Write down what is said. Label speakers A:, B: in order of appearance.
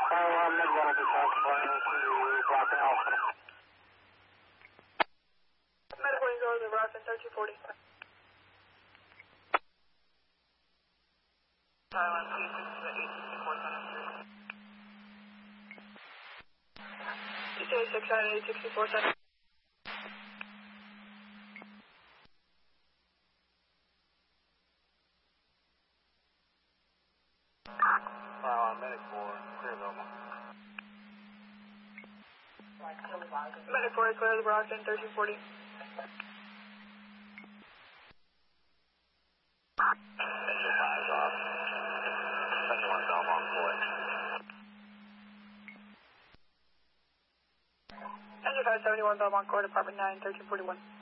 A: Mid-1 to transporting to Brockton Hospital.
B: Medical go to Brockton 1340. Thailand, please, this is the 864 Center Street. ETA 6 at 864 Center.
A: Medic 4, clear Velma.
B: Medic 4, clear the Brockton 1340.
A: Engine 5's off. 71 Belmont Boy.
B: Engine 571 Belmont Court, Apartment 9, 1341.